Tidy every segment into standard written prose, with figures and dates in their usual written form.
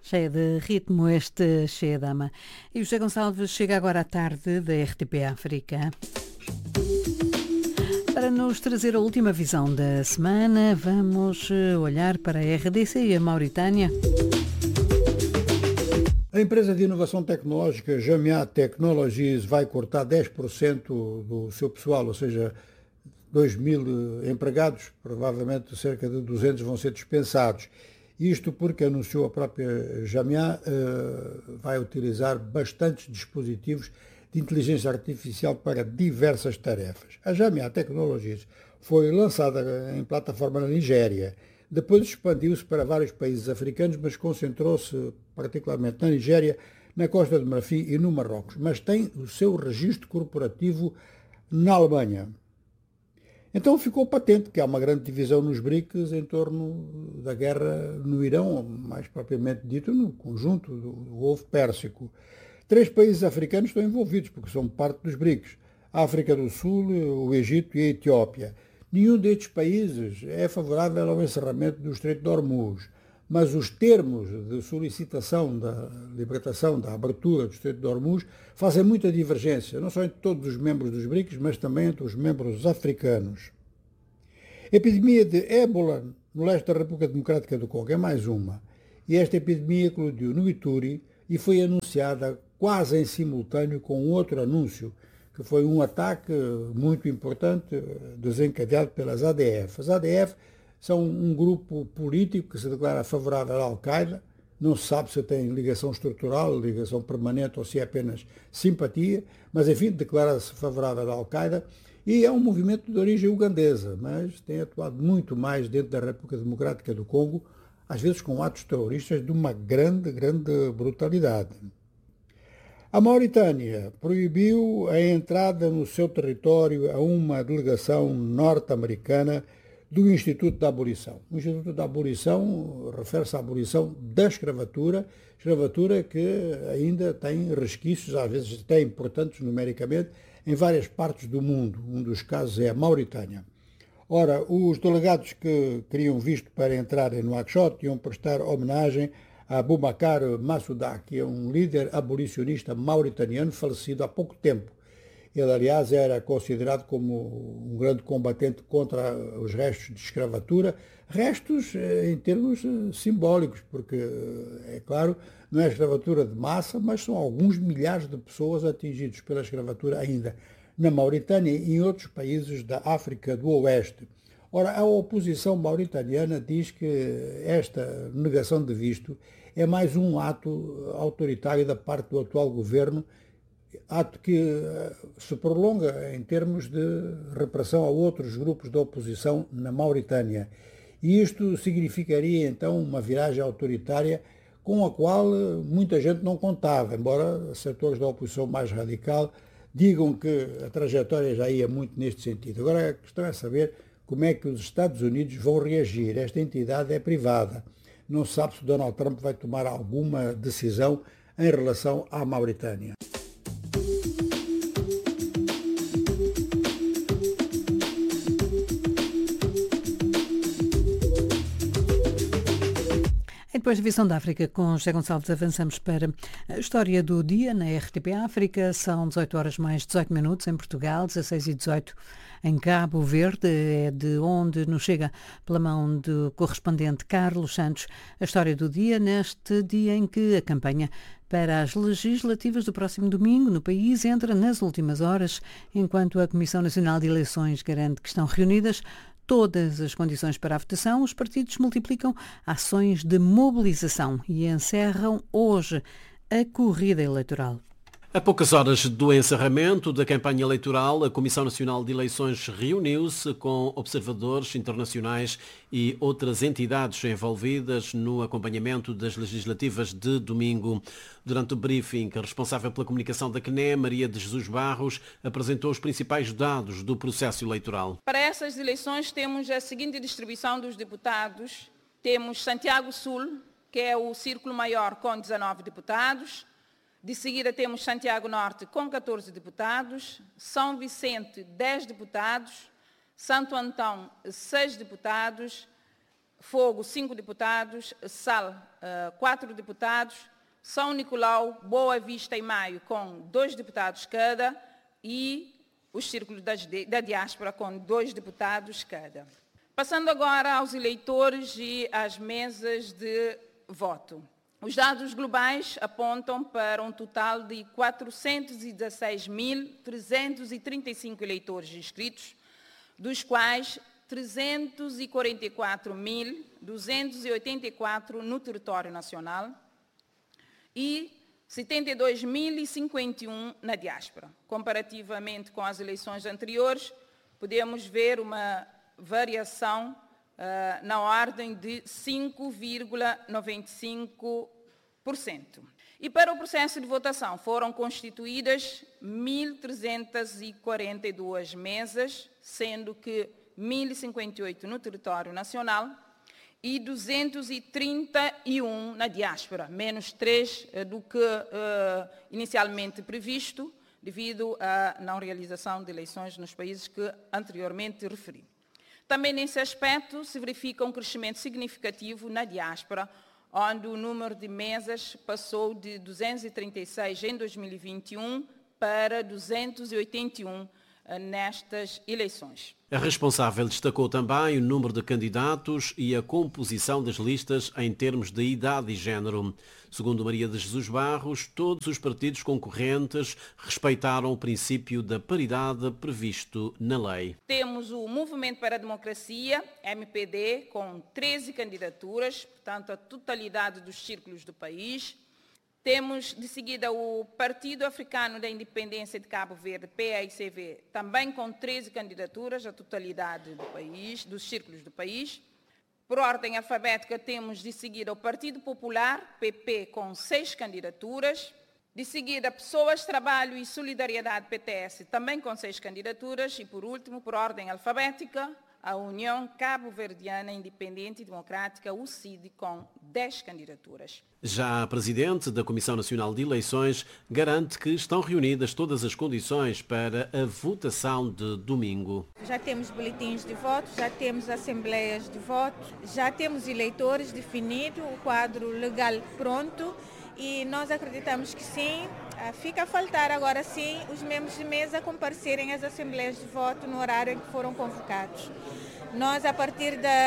Cheia de ritmo este Cheia Dama. E o José Gonçalves chega agora à tarde da RTP África. Para nos trazer a última visão da semana, vamos olhar para a RDC e a Mauritânia. A empresa de inovação tecnológica Jamia Technologies vai cortar 10% do seu pessoal, ou seja, 2.000 empregados, provavelmente cerca de 200 vão ser dispensados. Isto porque anunciou a própria Jamia, vai utilizar bastantes dispositivos de inteligência artificial para diversas tarefas. A Jamia Technologies foi lançada em plataforma na Nigéria. Depois expandiu-se para vários países africanos, mas concentrou-se particularmente na Nigéria, na Costa do Marfim e no Marrocos. Mas tem o seu registro corporativo na Alemanha. Então ficou patente que há uma grande divisão nos BRICS em torno da guerra no Irão, mais propriamente dito no conjunto do Golfo Pérsico. 3 países africanos estão envolvidos, porque são parte dos BRICS. A África do Sul, o Egito e a Etiópia. Nenhum destes países é favorável ao encerramento do Estreito de Hormuz, mas os termos de solicitação da libertação, da abertura do Estreito de Hormuz, fazem muita divergência, não só entre todos os membros dos BRICS, mas também entre os membros africanos. A epidemia de ébola no leste da República Democrática do Congo é mais uma, e esta epidemia eclodiu no Ituri e foi anunciada quase em simultâneo com outro anúncio, que foi um ataque muito importante desencadeado pelas ADF. As ADF são um grupo político que se declara favorável à Al-Qaeda, não se sabe se tem ligação estrutural, ligação permanente ou se é apenas simpatia, mas enfim, declara-se favorável à Al-Qaeda e é um movimento de origem ugandesa, mas tem atuado muito mais dentro da República Democrática do Congo, às vezes com atos terroristas de uma grande brutalidade. A Mauritânia proibiu a entrada no seu território a uma delegação norte-americana do Instituto da Abolição. O Instituto da Abolição refere-se à abolição da escravatura que ainda tem resquícios, às vezes até importantes numericamente, em várias partes do mundo. Um dos casos é a Mauritânia. Ora, os delegados que queriam visto para entrar em Nouakchott iam prestar homenagem a Boubacar Massouda, que é um líder abolicionista mauritaniano falecido há pouco tempo. Ele, aliás, era considerado como um grande combatente contra os restos de escravatura, restos em termos simbólicos, porque, é claro, não é escravatura de massa, mas são alguns milhares de pessoas atingidas pela escravatura ainda na Mauritânia e em outros países da África do Oeste. Ora, a oposição mauritaniana diz que esta negação de visto é mais um ato autoritário da parte do atual governo, ato que se prolonga em termos de repressão a outros grupos da oposição na Mauritânia. E isto significaria, então, uma viragem autoritária com a qual muita gente não contava, embora setores da oposição mais radical digam que a trajetória já ia muito neste sentido. Agora, a questão é saber como é que os Estados Unidos vão reagir. Esta entidade é privada. Não se sabe se Donald Trump vai tomar alguma decisão em relação à Mauritânia. Depois da Visão da África com José Gonçalves, avançamos para a história do dia na RTP África. São 18 horas mais 18 minutos em Portugal, 16h18 em Cabo Verde, é de onde nos chega pela mão do correspondente Carlos Santos a história do dia, neste dia em que a campanha para as legislativas do próximo domingo no país entra nas últimas horas, enquanto a Comissão Nacional de Eleições garante que estão reunidas todas as condições para a votação. Os partidos multiplicam ações de mobilização e encerram hoje a corrida eleitoral. A poucas horas do encerramento da campanha eleitoral, a Comissão Nacional de Eleições reuniu-se com observadores internacionais e outras entidades envolvidas no acompanhamento das legislativas de domingo. Durante o briefing, a responsável pela comunicação da CNE, Maria de Jesus Barros, apresentou os principais dados do processo eleitoral. Para essas eleições temos a seguinte distribuição dos deputados. Temos Santiago Sul, que é o círculo maior, com 19 deputados. De seguida temos Santiago Norte com 14 deputados, São Vicente 10 deputados, Santo Antão 6 deputados, Fogo, 5 deputados. Sal, 4 deputados. São Nicolau, Boa Vista e Maio, com 2 deputados cada. E os círculos da diáspora, com 2 deputados cada. Passando agora aos eleitores e às mesas de voto. Os dados globais apontam para um total de 416.335 eleitores inscritos, dos quais 344.284 no território nacional e 72.051 na diáspora. Comparativamente com as eleições anteriores, podemos ver uma variação na ordem de 5,95%. E para o processo de votação foram constituídas 1.342 mesas, sendo que 1.058 no território nacional e 231 na diáspora, menos 3 do que inicialmente previsto, devido à não realização de eleições nos países que anteriormente referi. Também nesse aspecto se verifica um crescimento significativo na diáspora, onde o número de mesas passou de 236 em 2021 para 281 nestas eleições. A responsável destacou também o número de candidatos e a composição das listas em termos de idade e género. Segundo Maria de Jesus Barros, todos os partidos concorrentes respeitaram o princípio da paridade previsto na lei. Temos o Movimento para a Democracia, MPD, com 13 candidaturas, portanto a totalidade dos círculos do país. Temos, de seguida, o Partido Africano da Independência de Cabo Verde, PAICV, também com 13 candidaturas, a totalidade do país, dos círculos do país. Por ordem alfabética, temos, de seguida, o Partido Popular, PP, com 6 candidaturas. De seguida, Pessoas, Trabalho e Solidariedade, PTS, também com 6 candidaturas. E, por último, por ordem alfabética, a União Cabo-Verdiana Independente e Democrática, UCID, com 10 candidaturas. Já a Presidente da Comissão Nacional de Eleições garante que estão reunidas todas as condições para a votação de domingo. Já temos boletins de voto, já temos assembleias de voto, já temos eleitores definido, o quadro legal pronto e nós acreditamos que sim. Fica a faltar agora sim os membros de mesa comparecerem às assembleias de voto no horário em que foram convocados. Nós, a partir de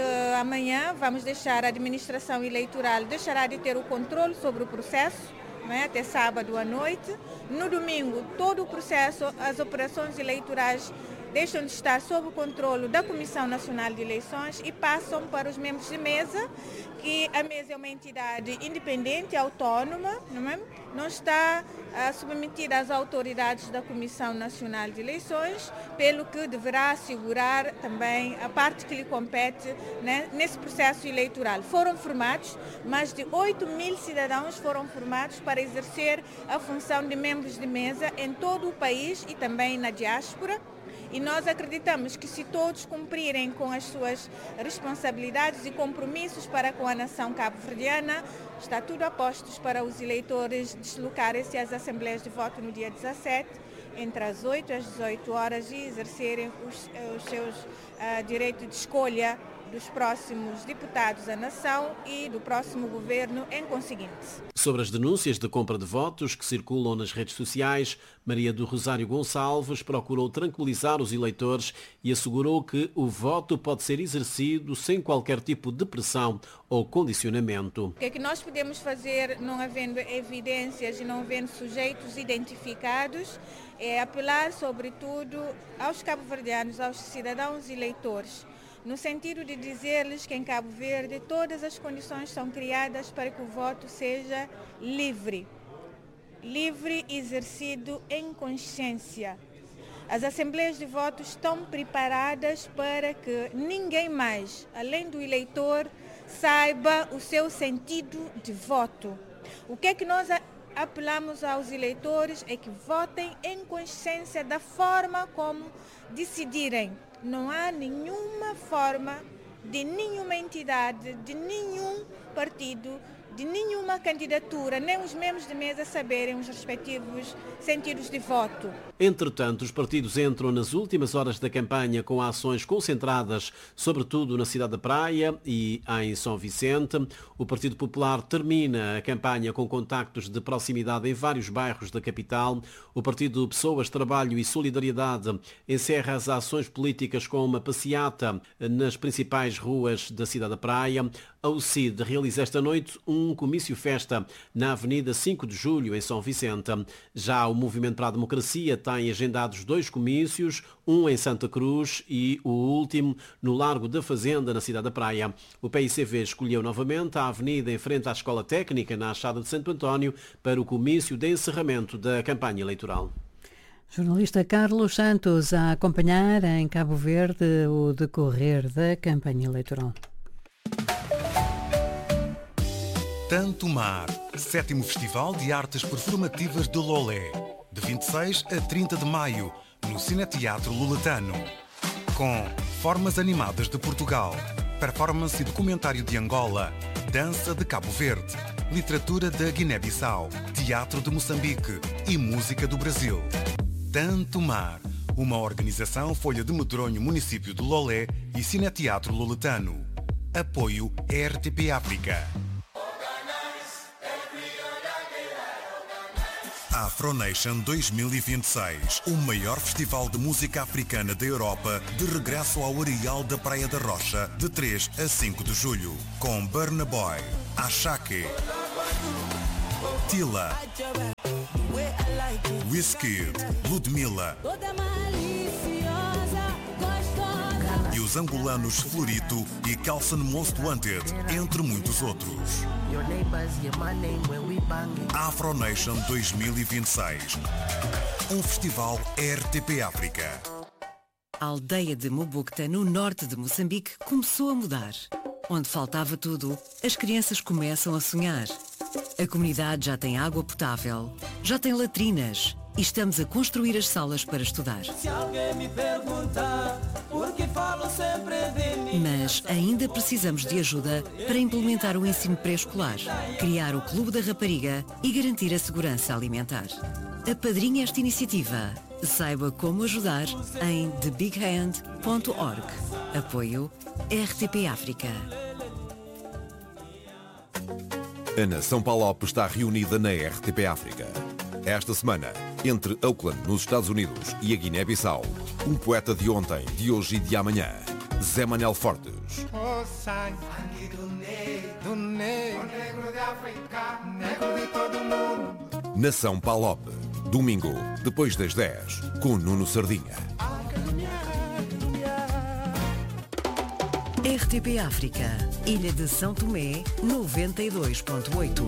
amanhã, vamos deixar a administração eleitoral, deixará de ter o controle sobre o processo, até sábado à noite. No domingo, todo o processo, as operações eleitorais deixam de estar sob o controle da Comissão Nacional de Eleições e passam para os membros de mesa, que a mesa é uma entidade independente, autónoma, não está submetida às autoridades da Comissão Nacional de Eleições, pelo que deverá assegurar também a parte que lhe compete, nesse processo eleitoral. Foram formados, mais de 8.000 cidadãos foram formados para exercer a função de membros de mesa em todo o país e também na diáspora. E nós acreditamos que se todos cumprirem com as suas responsabilidades e compromissos para com a nação cabo-verdiana, está tudo a postos para os eleitores deslocarem-se às assembleias de voto no dia 17, entre as 8 e as 18 horas, e exercerem os seus direitos de escolha dos próximos deputados da nação e do próximo governo em conseguinte. Sobre as denúncias de compra de votos que circulam nas redes sociais, Maria do Rosário Gonçalves procurou tranquilizar os eleitores e assegurou que o voto pode ser exercido sem qualquer tipo de pressão ou condicionamento. O que é que nós podemos fazer, não havendo evidências e não havendo sujeitos identificados, é apelar sobretudo aos cabo-verdianos, aos cidadãos eleitores, no sentido de dizer-lhes que em Cabo Verde todas as condições são criadas para que o voto seja livre e exercido em consciência. As assembleias de voto estão preparadas para que ninguém mais, além do eleitor, saiba o seu sentido de voto. O que é que nós apelamos aos eleitores é que votem em consciência da forma como decidirem. Não há nenhuma forma de nenhuma entidade, de nenhum partido, de nenhuma candidatura, nem os membros de mesa saberem os respectivos sentidos de voto. Entretanto, os partidos entram nas últimas horas da campanha com ações concentradas, sobretudo na cidade da Praia e em São Vicente. O Partido Popular termina a campanha com contactos de proximidade em vários bairros da capital. O Partido Pessoas, Trabalho e Solidariedade encerra as ações políticas com uma passeata nas principais ruas da cidade da Praia. A UCID realiza esta noite um comício-festa na Avenida 5 de Julho, em São Vicente. Já o Movimento para a Democracia tem agendados 2 comícios, um em Santa Cruz e o último no Largo da Fazenda, na cidade da Praia. O PICV escolheu novamente a avenida em frente à Escola Técnica, na Achada de Santo António, para o comício de encerramento da campanha eleitoral. Jornalista Carlos Santos a acompanhar em Cabo Verde o decorrer da campanha eleitoral. Tanto Mar, 7º Festival de Artes Performativas de Lolé, de 26 a 30 de maio, no Cineteatro Luletano. Com formas animadas de Portugal, performance e documentário de Angola, dança de Cabo Verde, literatura da Guiné-Bissau, teatro de Moçambique e música do Brasil. Tanto Mar, uma organização Folha de Medronho, município de Lolé e Cineteatro Luletano. Apoio RTP África. Afronation 2026, o maior festival de música africana da Europa, de regresso ao Areal da Praia da Rocha, de 3 a 5 de julho, com Burna Boy, Ashake, Tila, Wizkid, Ludmilla e os angolanos Florito e Kelson Most Wanted, entre muitos outros. Afronation 2026, um festival RTP África. A aldeia de Mubucta, no norte de Moçambique, começou a mudar. Onde faltava tudo, as crianças começam a sonhar. A comunidade já tem água potável, já tem latrinas e estamos a construir as salas para estudar. Se alguém me perguntar por que falo sempre de mim, mas ainda precisamos de ajuda para implementar o ensino pré-escolar, criar o Clube da Rapariga e garantir a segurança alimentar. Apadrinhe esta iniciativa. Saiba como ajudar em thebighand.org. Apoio RTP África. A nação Palop está reunida na RTP África. Esta semana, entre Auckland, nos Estados Unidos, e a Guiné-Bissau, um poeta de ontem, de hoje e de amanhã, Zé Manel Fortes. Nação Palop, domingo, depois das 10, com Nuno Sardinha. RTP África, Ilha de São Tomé, 92.8.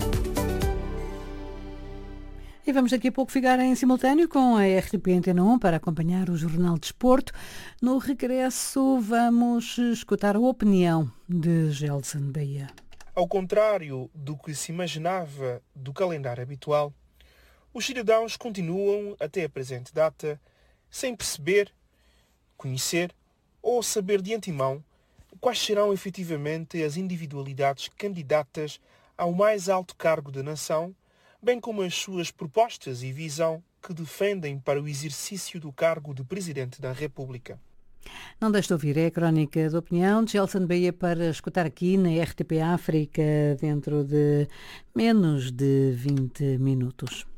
E vamos daqui a pouco ficar em simultâneo com a RTP Antena 1 para acompanhar o Jornal de Desporto. No regresso vamos escutar a opinião de Gelson Bahia. Ao contrário do que se imaginava do calendário habitual, os cidadãos continuam, até a presente data, sem perceber, conhecer ou saber de antemão quais serão efetivamente as individualidades candidatas ao mais alto cargo da nação, bem como as suas propostas e visão que defendem para o exercício do cargo de Presidente da República. Não deixe de ouvir, é a crónica de opinião de Gelson Bahia para escutar aqui na RTP África dentro de menos de 20 minutos.